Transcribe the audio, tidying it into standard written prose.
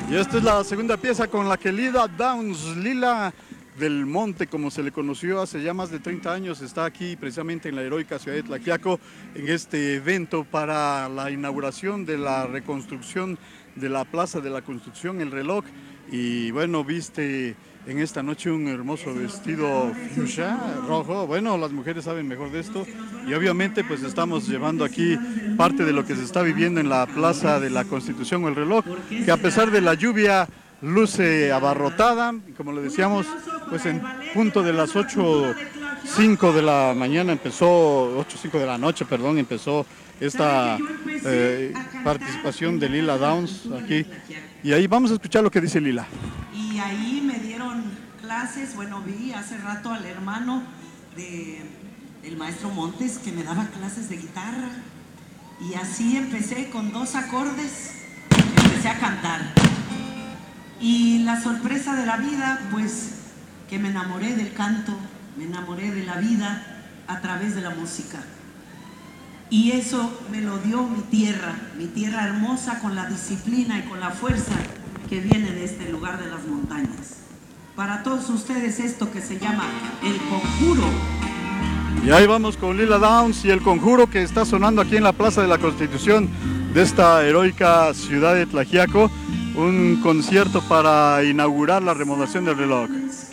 Y esta es la segunda pieza con la que Lila Downs, Lila del Monte, como se le conoció hace ya más de 30 años, está aquí precisamente en la heroica ciudad de Tlaxiaco, en este evento para la inauguración de la reconstrucción de la Plaza de la Construcción, El Reloj. Y bueno, viste en esta noche un hermoso vestido fuchsia, rojo. Bueno, las mujeres saben mejor de esto. Y obviamente pues estamos llevando aquí parte de lo que se está viviendo en la Plaza de la Constitución, El Reloj, que a pesar de la lluvia luce abarrotada, como le decíamos, pues en punto de las 8:05 de la mañana empezó, 8:05 de la noche, perdón, empezó esta participación de Lila Downs aquí. Y ahí vamos a escuchar lo que dice Lila. Y ahí me dieron clases, bueno, vi hace rato al hermano del maestro Montes que me daba clases de guitarra. Y así empecé con 2 acordes, empecé a cantar. Y la sorpresa de la vida, pues que me enamoré del canto, me enamoré de la vida a través de la música. Y eso me lo dio mi tierra hermosa, con la disciplina y con la fuerza que viene de este lugar de las montañas. Para todos ustedes esto que se llama El Conjuro. Y ahí vamos con Lila Downs y El Conjuro, que está sonando aquí en la Plaza de la Constitución de esta heroica ciudad de Tlaxiaco. Un concierto para inaugurar la remodelación del reloj.